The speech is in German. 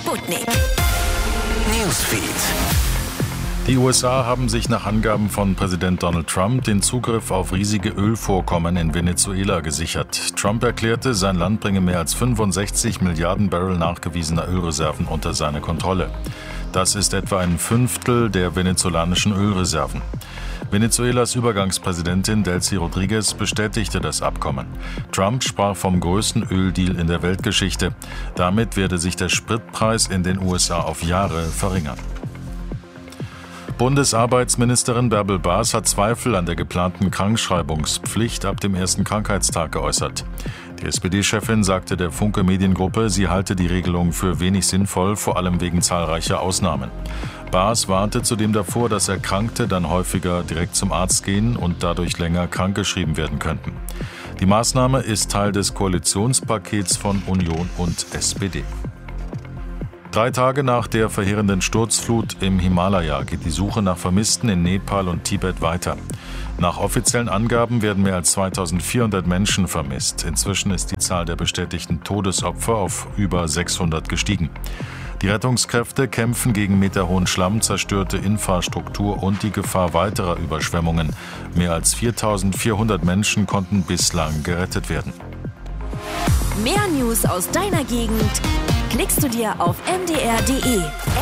Sputnik. Newsfeed. Die USA haben sich nach Angaben von Präsident Donald Trump den Zugriff auf riesige Ölvorkommen in Venezuela gesichert. Trump erklärte, sein Land bringe mehr als 65 Milliarden Barrel nachgewiesener Ölreserven unter seine Kontrolle. Das ist etwa ein Fünftel der venezolanischen Ölreserven. Venezuelas Übergangspräsidentin Delcy Rodriguez bestätigte das Abkommen. Trump sprach vom größten Öldeal in der Weltgeschichte. Damit werde sich der Spritpreis in den USA auf Jahre verringern. Bundesarbeitsministerin Bärbel Baas hat Zweifel an der geplanten Krankschreibungspflicht ab dem ersten Krankheitstag geäußert. Die SPD-Chefin sagte der Funke Mediengruppe, sie halte die Regelung für wenig sinnvoll, vor allem wegen zahlreicher Ausnahmen. Baas warnte zudem davor, dass Erkrankte dann häufiger direkt zum Arzt gehen und dadurch länger krankgeschrieben werden könnten. Die Maßnahme ist Teil des Koalitionspakets von Union und SPD. 3 Tage nach der verheerenden Sturzflut im Himalaya geht die Suche nach Vermissten in Nepal und Tibet weiter. Nach offiziellen Angaben werden mehr als 2400 Menschen vermisst. Inzwischen ist die Zahl der bestätigten Todesopfer auf über 600 gestiegen. Die Rettungskräfte kämpfen gegen meterhohen Schlamm, zerstörte Infrastruktur und die Gefahr weiterer Überschwemmungen. Mehr als 4400 Menschen konnten bislang gerettet werden. Mehr News aus deiner Gegend klickst du dir auf mdr.de.